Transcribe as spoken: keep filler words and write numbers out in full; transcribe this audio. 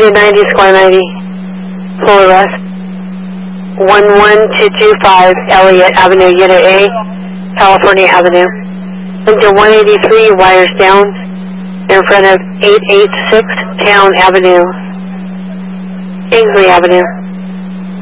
Unit ninety, square ninety, full arrest. one one two two five Elliott Avenue, Unit A, California Avenue. Into one eighty-three, wires down, in front of eight eighty-six Town Avenue, Kingsley Avenue.